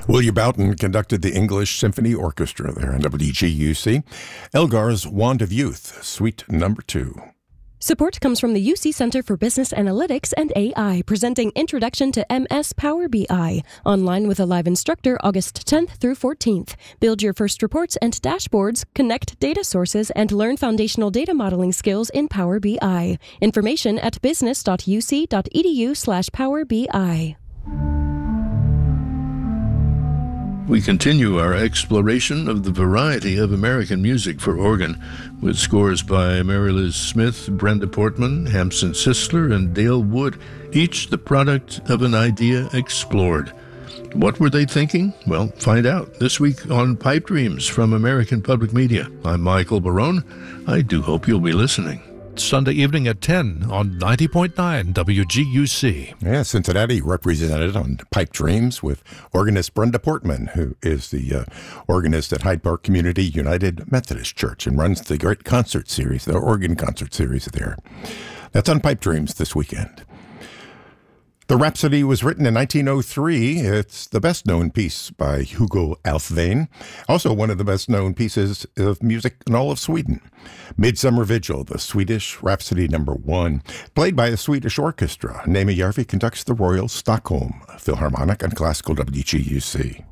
William Boughton conducted the English Symphony Orchestra there on WGUC. Elgar's Wand of Youth, Suite Number 2. Support comes from the UC Center for Business Analytics and AI, presenting Introduction to MS Power BI. Online with a live instructor August 10th through 14th. Build your first reports and dashboards, connect data sources, and learn foundational data modeling skills in Power BI. Information at business.uc.edu/Power BI. We continue our exploration of the variety of American music for organ with scores by Mary Liz Smith, Brenda Portman, Hampson Sisler, and Dale Wood, each the product of an idea explored. What were they thinking? Well, find out this week on Pipe Dreams from American Public Media. I'm Michael Barone. I do hope you'll be listening. Sunday evening at 10 on 90.9 WGUC. Yeah, Cincinnati represented on Pipe Dreams with organist Brenda Portman, who is the organist at Hyde Park Community United Methodist Church and runs the great concert series, the organ concert series there. That's on Pipe Dreams this weekend. The Rhapsody was written in 1903. It's the best-known piece by Hugo Alfvén, also one of the best-known pieces of music in all of Sweden. Midsummer Vigil, the Swedish Rhapsody No. 1, played by a Swedish orchestra. Naima Järvi conducts the Royal Stockholm Philharmonic on Classical WGUC.